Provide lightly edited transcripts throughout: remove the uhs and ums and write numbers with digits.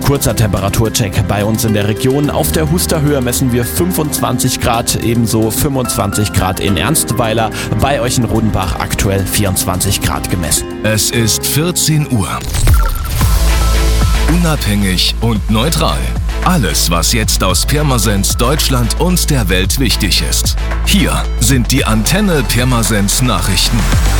Kurzer Temperaturcheck bei uns in der Region. Auf der Husterhöhe messen wir 25 Grad, ebenso 25 Grad in Ernstweiler. Bei euch in Rodenbach aktuell 24 Grad gemessen. Es ist 14 Uhr. Unabhängig und neutral. Alles, was jetzt aus Pirmasens, Deutschland und der Welt wichtig ist. Hier sind die Antenne Pirmasens Nachrichten.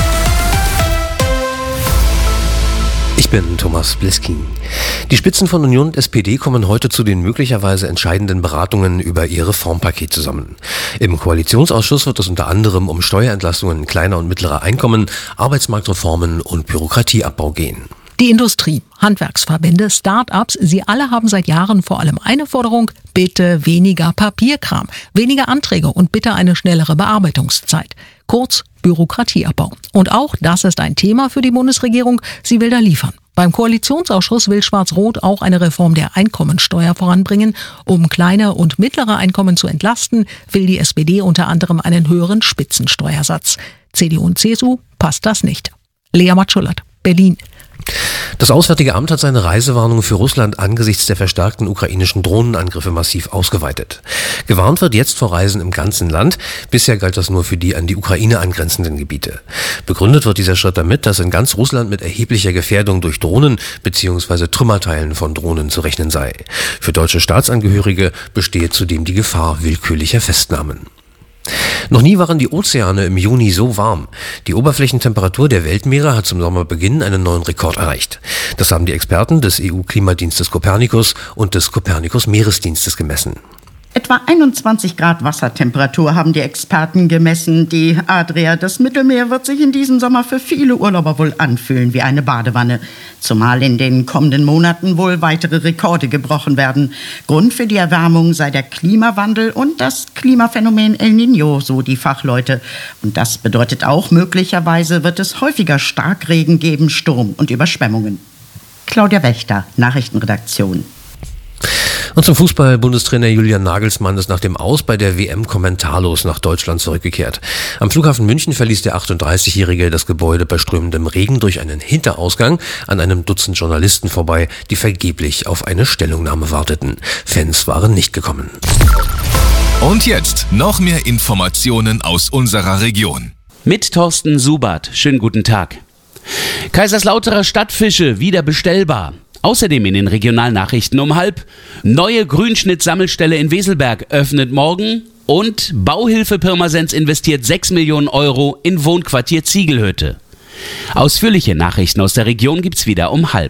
Ich bin Thomas Bliskin. Die Spitzen von Union und SPD kommen heute zu den möglicherweise entscheidenden Beratungen über ihr Reformpaket zusammen. Im Koalitionsausschuss wird es unter anderem um Steuerentlastungen kleiner und mittlerer Einkommen, Arbeitsmarktreformen und Bürokratieabbau gehen. Die Industrie, Handwerksverbände, Start-ups, sie alle haben seit Jahren vor allem eine Forderung: bitte weniger Papierkram, weniger Anträge und bitte eine schnellere Bearbeitungszeit. Kurz Bürokratieabbau. Und auch das ist ein Thema für die Bundesregierung. Sie will da liefern. Beim Koalitionsausschuss will Schwarz-Rot auch eine Reform der Einkommensteuer voranbringen. Um kleine und mittlere Einkommen zu entlasten, will die SPD unter anderem einen höheren Spitzensteuersatz. CDU und CSU passt das nicht. Lea Matschullert, Berlin. Das Auswärtige Amt hat seine Reisewarnung für Russland angesichts der verstärkten ukrainischen Drohnenangriffe massiv ausgeweitet. Gewarnt wird jetzt vor Reisen im ganzen Land. Bisher galt das nur für die an die Ukraine angrenzenden Gebiete. Begründet wird dieser Schritt damit, dass in ganz Russland mit erheblicher Gefährdung durch Drohnen bzw. Trümmerteilen von Drohnen zu rechnen sei. Für deutsche Staatsangehörige bestehe zudem die Gefahr willkürlicher Festnahmen. Noch nie waren die Ozeane im Juni so warm. Die Oberflächentemperatur der Weltmeere hat zum Sommerbeginn einen neuen Rekord erreicht. Das haben die Experten des EU-Klimadienstes Copernicus und des Copernicus-Meeresdienstes gemessen. Etwa 21 Grad Wassertemperatur haben die Experten gemessen. Die Adria, das Mittelmeer, wird sich in diesem Sommer für viele Urlauber wohl anfühlen wie eine Badewanne. Zumal in den kommenden Monaten wohl weitere Rekorde gebrochen werden. Grund für die Erwärmung sei der Klimawandel und das Klimaphänomen El Niño, so die Fachleute. Und das bedeutet auch, möglicherweise wird es häufiger Starkregen geben, Sturm und Überschwemmungen. Claudia Wächter, Nachrichtenredaktion. Und zum Fußball: Bundestrainer Julian Nagelsmann ist nach dem Aus bei der WM kommentarlos nach Deutschland zurückgekehrt. Am Flughafen München verließ der 38-Jährige das Gebäude bei strömendem Regen durch einen Hinterausgang an einem Dutzend Journalisten vorbei, die vergeblich auf eine Stellungnahme warteten. Fans waren nicht gekommen. Und jetzt noch mehr Informationen aus unserer Region. Mit Thorsten Subert. Schönen guten Tag. Kaiserslauterer Stadtfische wieder bestellbar. Außerdem in den Regionalnachrichten um 12:30. Neue Grünschnitt-Sammelstelle in Weselberg öffnet morgen. Und Bauhilfe Pirmasens investiert 6 Millionen Euro in Wohnquartier Ziegelhütte. Ausführliche Nachrichten aus der Region gibt's wieder um 12:30.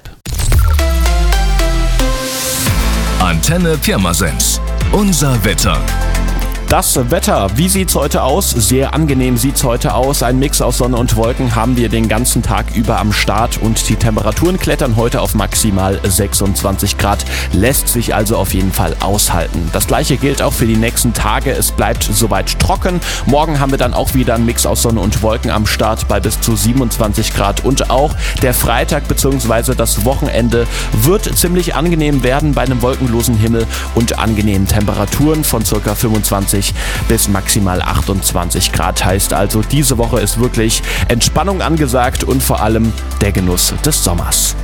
Antenne Pirmasens. Unser Wetter. Das Wetter, wie sieht's heute aus? Sehr angenehm sieht's heute aus. Ein Mix aus Sonne und Wolken haben wir den ganzen Tag über am Start und die Temperaturen klettern heute auf maximal 26 Grad. Lässt sich also auf jeden Fall aushalten. Das gleiche gilt auch für die nächsten Tage. Es bleibt soweit trocken. Morgen haben wir dann auch wieder einen Mix aus Sonne und Wolken am Start bei bis zu 27 Grad. Und auch der Freitag bzw. das Wochenende wird ziemlich angenehm werden bei einem wolkenlosen Himmel und angenehmen Temperaturen von ca. 25 bis maximal 28 Grad. Heißt also, diese Woche ist wirklich Entspannung angesagt und vor allem der Genuss des Sommers.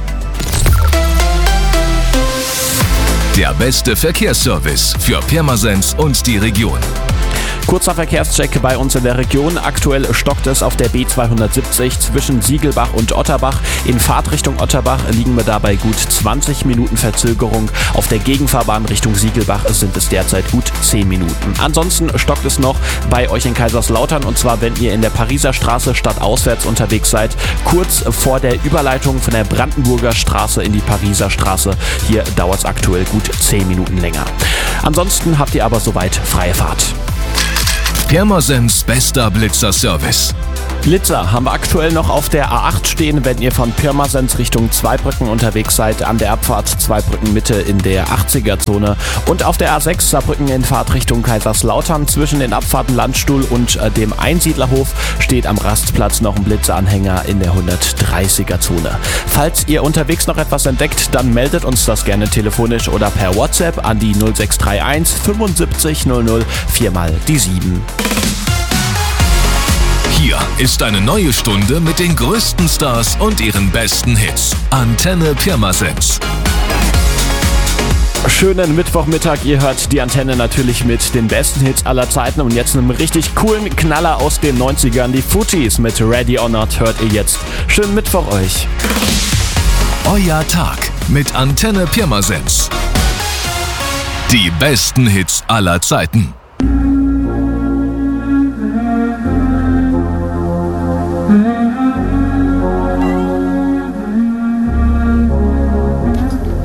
Der beste Verkehrsservice für Pirmasens und die Region. Kurzer Verkehrscheck bei uns in der Region. Aktuell stockt es auf der B270 zwischen Siegelbach und Otterbach. In Fahrtrichtung Otterbach liegen wir dabei gut 20 Minuten Verzögerung. Auf der Gegenfahrbahn Richtung Siegelbach sind es derzeit gut 10 Minuten. Ansonsten stockt es noch bei euch in Kaiserslautern, und zwar wenn ihr in der Pariser Straße stadtauswärts unterwegs seid, kurz vor der Überleitung von der Brandenburger Straße in die Pariser Straße. Hier dauert es aktuell gut 10 Minuten länger. Ansonsten habt ihr aber soweit freie Fahrt. Pirmasens bester Blitzer-Service. Blitzer haben wir aktuell noch auf der A8 stehen, wenn ihr von Pirmasens Richtung Zweibrücken unterwegs seid, an der Abfahrt Zweibrücken Mitte in der 80er-Zone. Und auf der A6 Saarbrücken in Fahrtrichtung Kaiserslautern zwischen den Abfahrten Landstuhl und dem Einsiedlerhof steht am Rastplatz noch ein Blitzeranhänger in der 130er-Zone. Falls ihr unterwegs noch etwas entdeckt, dann meldet uns das gerne telefonisch oder per WhatsApp an die 0631 75 00 4 die 7. Hier ist eine neue Stunde mit den größten Stars und ihren besten Hits. Antenne Pirmasens. Schönen Mittwochmittag. Ihr hört die Antenne natürlich mit den besten Hits aller Zeiten und jetzt einem richtig coolen Knaller aus den 90ern. Die Fugees mit Ready or Not hört ihr jetzt. Schönen Mittwoch euch. Euer Tag mit Antenne Pirmasens. Die besten Hits aller Zeiten.